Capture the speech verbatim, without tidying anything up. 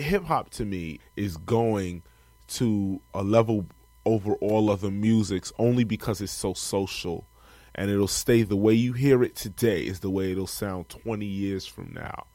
hip hop to me is going to a level over all other musics only because it's so social, and it'll stay the way you hear it today is the way it'll sound twenty years from now.